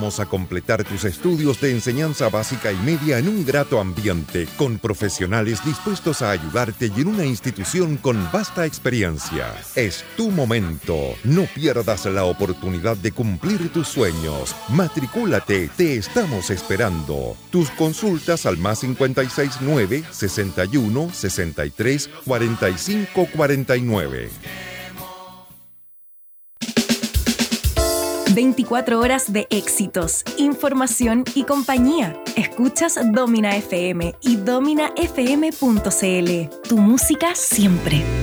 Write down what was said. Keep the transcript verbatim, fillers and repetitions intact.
ayudamos a completar tus estudios de enseñanza básica y media en un grato ambiente, con profesionales dispuestos a ayudarte y en una institución con vasta experiencia. Es tu momento. No pierdas la oportunidad de cumplir tus sueños. Matricúlate, te estamos esperando. Tus consultas al más cincuenta y seis nueve, sesenta y uno, sesenta y tres, cuarenta y cinco cuarenta y nueve. veinticuatro horas de éxitos, información y compañía. Escuchas Domina F M y domina f m punto c l. Tu música siempre.